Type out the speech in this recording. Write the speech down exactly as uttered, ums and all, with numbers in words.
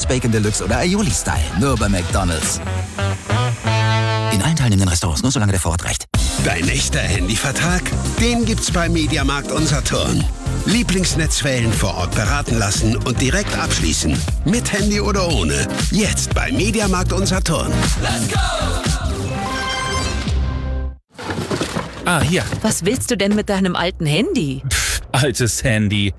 Bacon Deluxe oder Aioli Style. Nur bei McDonald's. In allen teilnehmenden Restaurants, nur solange der Vorrat reicht. Dein echter Handyvertrag? Den gibt's bei Mediamarkt und Saturn. Lieblingsnetzwellen vor Ort beraten lassen und direkt abschließen. Mit Handy oder ohne. Jetzt bei Mediamarkt und Saturn. Let's go! Ah, hier. Was willst du denn mit deinem alten Handy? Pff, altes Handy.